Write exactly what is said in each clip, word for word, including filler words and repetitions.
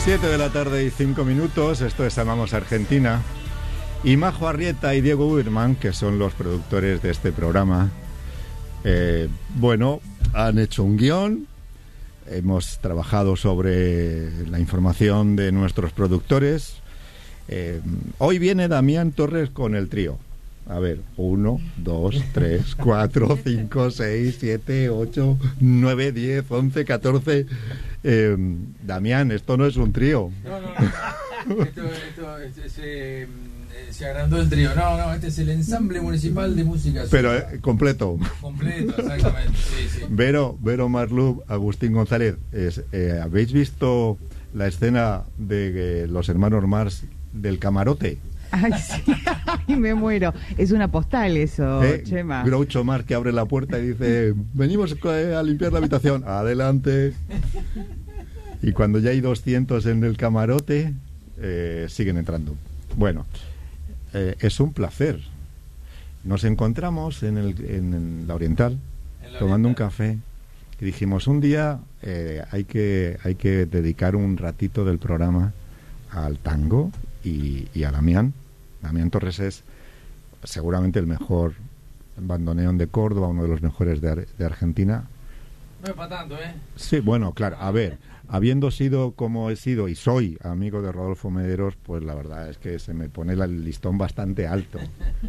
siete de la tarde y cinco minutos, esto es Amamos Argentina. Y Majo Arrieta y Diego Uberman, que son los productores de este programa, eh, bueno, han hecho un guión, hemos trabajado sobre la información de nuestros productores. Eh, hoy viene Damián Torres con el trío. A ver, uno, dos, tres, cuatro, cinco, seis, siete, ocho, nueve, diez, once, catorce. Eh, Damián, esto no es un trío. No, no, no. Esto, esto es, es, eh, se agrandó el trío. No, no, este es el ensamble municipal de música. Pero eh, completo. Completo, exactamente. Sí, sí. Vero, Vero Marlú, Agustín González, es, eh, ¿habéis visto la escena de eh, los hermanos Mars del camarote? Ay, sí, ay, me muero. Es una postal eso, ¿Eh? Chema. Groucho Marx que abre la puerta y dice: venimos a limpiar la habitación. Adelante. Y cuando ya hay doscientos en el camarote, eh, siguen entrando. Bueno, eh, es un placer. Nos encontramos en, el, en, en la Oriental, en la tomando Oriental. Un café. Y dijimos, un día eh, hay que hay que dedicar un ratito del programa al tango y, y a Damián. Damián Torres es seguramente el mejor bandoneón de Córdoba, uno de los mejores de, Ar- de Argentina. No es para tanto, ¿eh? Sí, bueno, claro, a ver, habiendo sido como he sido y soy amigo de Rodolfo Mederos, pues la verdad es que se me pone el listón bastante alto.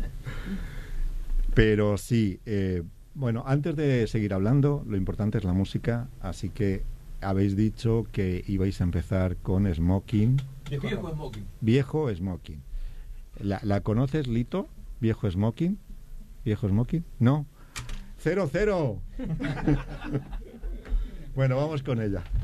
Pero sí, eh, bueno, antes de seguir hablando, lo importante es la música, así que habéis dicho que ibais a empezar con Smoking. Viejo, Viejo Smoking. Viejo Smoking. ¿La, ¿La conoces, Lito? ¿Viejo Smoking? ¿Viejo Smoking? No. ¡Cero, cero! Bueno, vamos con ella.